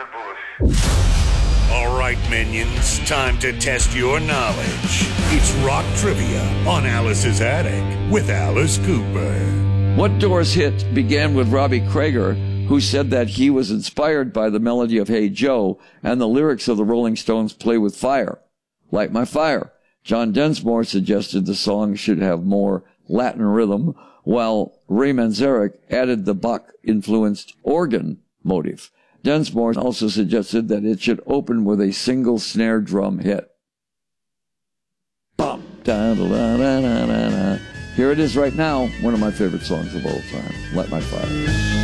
All right, minions, time to test your knowledge. It's Rock Trivia on Alice's Attic with Alice Cooper. What Doors hit began with Robbie Krieger, who said that he was inspired by the melody of Hey Joe and the lyrics of the Rolling Stones' Play with Fire, Light My Fire. John Densmore suggested the song should have more Latin rhythm, while Ray Manzarek added the Bach-influenced organ motif. Densmore also suggested that it should open with a single snare drum hit. Bum, da, da, da, da, da, da. Here it is right now, one of my favorite songs of all time, Light My Fire.